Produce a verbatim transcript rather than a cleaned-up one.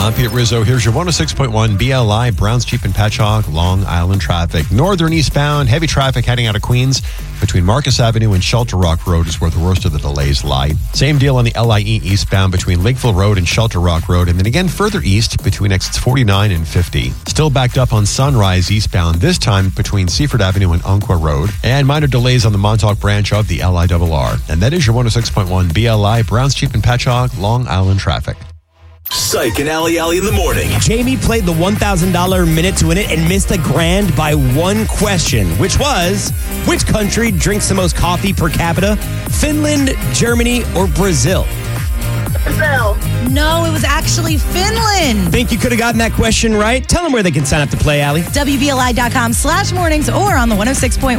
I'm Pete Rizzo. Here's your one oh six point one B L I, Browns Jeep and Patchogue, Long Island traffic. Northern eastbound, heavy traffic heading out of Queens between Marcus Avenue and Shelter Rock Road is where the worst of the delays lie. Same deal on the L I E eastbound between Lakeville Road and Shelter Rock Road, and then again further east between exits forty-nine and fifty. Still backed up on Sunrise eastbound, this time between Seaford Avenue and Umpqua Road, and minor delays on the Montauk branch of the L I R R. And that is your one oh six point one B L I, Browns Jeep and Patchogue, Long Island traffic. Psych and Alley Alley in the morning. Jamie played the one thousand dollars minute to win it and missed a grand by one question, which was, which country drinks the most coffee per capita? Finland, Germany, or Brazil? Brazil. No, it was actually Finland. Think you could have gotten that question right? Tell them where they can sign up to play, Allie. W B L I dot com slash mornings or on the one oh six point one